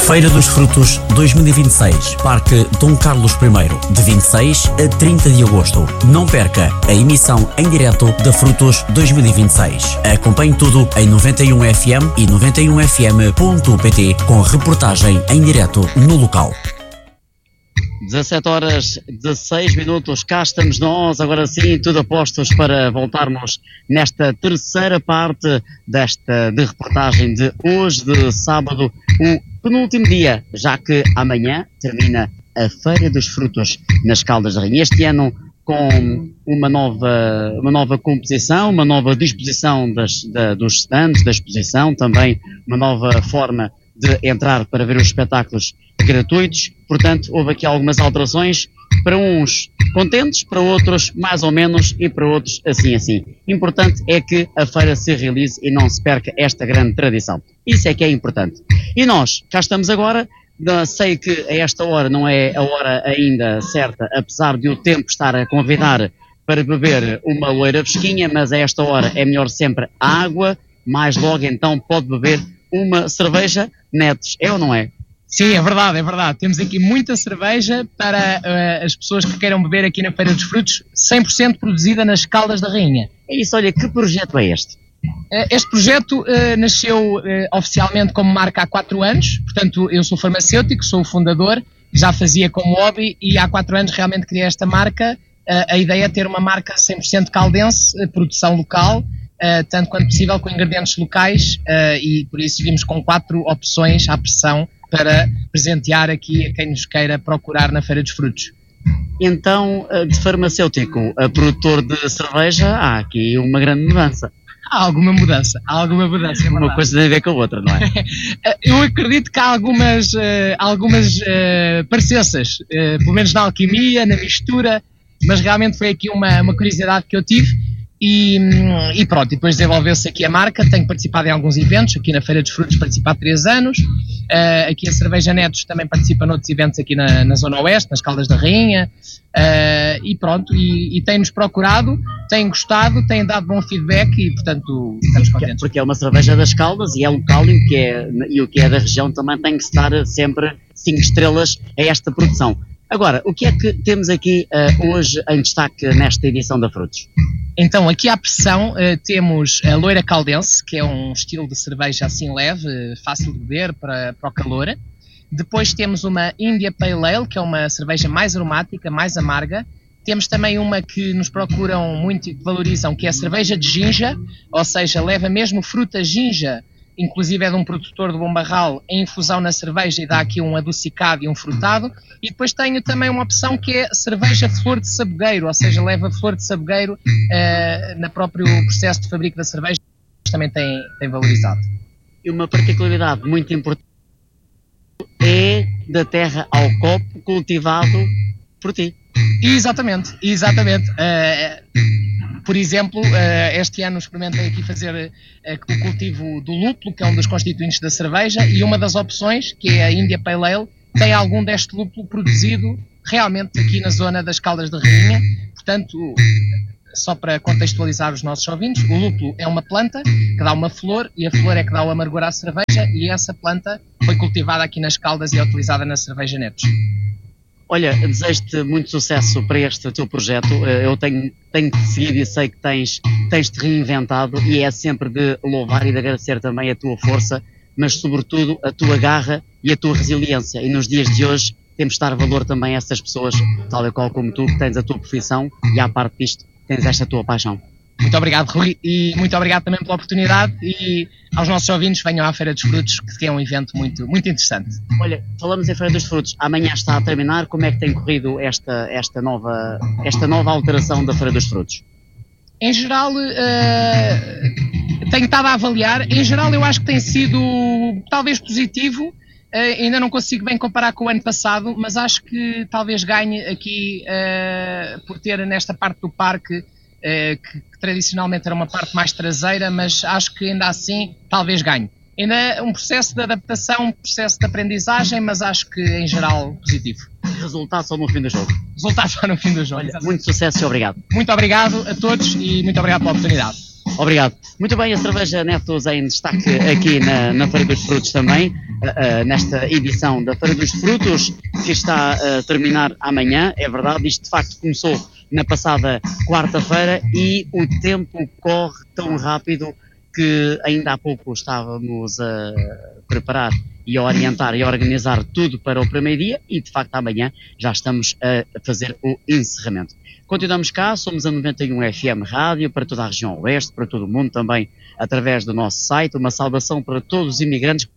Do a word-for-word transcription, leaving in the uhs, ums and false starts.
Feira dos Frutos dois mil e vinte e seis, Parque Dom Carlos I, de vinte e seis a trinta de agosto. Não perca a emissão em direto da Frutos dois mil e vinte e seis. Acompanhe tudo em noventa e um F M e noventa e um F M ponto P T com reportagem em direto no local. dezassete horas, dezasseis minutos, cá estamos nós, agora sim, tudo a postos para voltarmos nesta terceira parte desta de reportagem de hoje, de sábado, o penúltimo dia, já que amanhã termina a Feira dos Frutos nas Caldas da Rainha. Este ano com uma nova, uma nova composição, uma nova disposição das, da, dos stands, da exposição, também uma nova forma de entrar para ver os espetáculos gratuitos. Portanto, houve aqui algumas alterações, para uns contentes, para outros mais ou menos e para outros assim assim. Importante é que a feira se realize e não se perca esta grande tradição. Isso é que é importante. E nós, cá estamos agora. Sei que a esta hora não é a hora ainda certa, apesar de o tempo estar a convidar para beber uma loira fresquinha, mas a esta hora é melhor sempre a água, mais logo então pode beber uma cerveja Netos, é ou não é? Sim, é verdade, é verdade. Temos aqui muita cerveja para uh, as pessoas que queiram beber aqui na Feira dos Frutos, cem por cento produzida nas Caldas da Rainha. É isso, olha, que projeto é este? Uh, este projeto uh, nasceu uh, oficialmente como marca há quatro anos, portanto eu sou farmacêutico, sou o fundador, já fazia como hobby e há quatro anos realmente criei esta marca. Uh, a ideia é ter uma marca cem por cento caldense, uh, produção local, Uh, tanto quanto possível com ingredientes locais uh, e por isso vimos com quatro opções à pressão para presentear aqui a quem nos queira procurar na Feira dos Frutos. Então, de farmacêutico a produtor de cerveja, há aqui uma grande mudança. Há alguma mudança, há alguma mudança. É uma coisa tem a ver com a outra, não é? Eu acredito que há algumas, uh, algumas uh, parecenças, uh, pelo menos na alquimia, na mistura, mas realmente foi aqui uma, uma curiosidade que eu tive. E, e pronto, e depois desenvolveu-se aqui a marca. Tenho participado em alguns eventos, aqui na Feira dos Frutos participo há três anos, uh, aqui a Cerveja Netos também participa noutros eventos aqui na, na Zona Oeste, nas Caldas da Rainha, uh, e pronto, e, e tem-nos procurado, tem gostado, tem dado bom feedback e portanto estamos contentes. Porque é uma cerveja das Caldas e é local e o que é, e o que é da região também tem que estar sempre cinco estrelas a esta produção. Agora, o que é que temos aqui uh, hoje em destaque nesta edição da Frutos? Então, aqui à pressão uh, temos a loira caldense, que é um estilo de cerveja assim leve, fácil de beber para, para o calor. Depois temos uma India Pale Ale, que é uma cerveja mais aromática, mais amarga. Temos também uma que nos procuram muito e que valorizam, que é a cerveja de ginja, ou seja, leva mesmo fruta ginja, inclusive é de um produtor de Bombarral, em infusão na cerveja e dá aqui um adocicado e um frutado. E depois tenho também uma opção que é cerveja flor de sabogueiro, ou seja, leva flor de sabogueiro uh, no próprio processo de fabrico da cerveja, que também tem, tem valorizado. E uma particularidade muito importante é da terra ao copo, cultivado por ti. Exatamente, exatamente. Uh, por exemplo, uh, este ano experimentei aqui fazer uh, o cultivo do lúpulo, que é um dos constituintes da cerveja, e uma das opções, que é a India Pale Ale, tem algum deste lúpulo produzido realmente aqui na zona das Caldas da Rainha. Portanto, só para contextualizar os nossos ouvintes, o lúpulo é uma planta que dá uma flor e a flor é que dá o amargor à cerveja, e essa planta foi cultivada aqui nas Caldas e é utilizada na Cerveja Netos. Olha, desejo-te muito sucesso para este teu projeto. Eu tenho, tenho te seguido e sei que tens, tens-te reinventado e é sempre de louvar e de agradecer também a tua força, mas sobretudo a tua garra e a tua resiliência. E nos dias de hoje temos de dar valor também a essas pessoas, tal e qual como tu, que tens a tua profissão e à parte disto tens esta tua paixão. Muito obrigado, Rui, e muito obrigado também pela oportunidade, e aos nossos ouvintes venham à Feira dos Frutos, que é um evento muito, muito interessante. Olha, falamos em Feira dos Frutos, amanhã está a terminar, como é que tem corrido esta, esta, nova, esta nova alteração da Feira dos Frutos? Em geral, uh, tenho estado a avaliar, em geral eu acho que tem sido talvez positivo, uh, ainda não consigo bem comparar com o ano passado, mas acho que talvez ganhe aqui uh, por ter nesta parte do parque, Uh, que, que tradicionalmente era uma parte mais traseira, mas acho que ainda assim talvez ganhe. Ainda é um processo de adaptação, um processo de aprendizagem, mas acho que em geral positivo. Resultado só no fim do jogo. Resultado só no fim do jogo. Olha, muito sucesso e obrigado. Muito obrigado a todos e muito obrigado pela oportunidade. Obrigado. Muito bem, a cerveja Netos em destaque aqui na, na Feira dos Frutos também, uh, uh, nesta edição da Feira dos Frutos, que está a terminar amanhã. É verdade, isto de facto começou na passada quarta-feira e o tempo corre tão rápido que ainda há pouco estávamos a preparar e a orientar e a organizar tudo para o primeiro dia e de facto amanhã já estamos a fazer o encerramento. Continuamos cá, somos a noventa e um F M Rádio para toda a região oeste, para todo o mundo também através do nosso site. Uma saudação para todos os imigrantes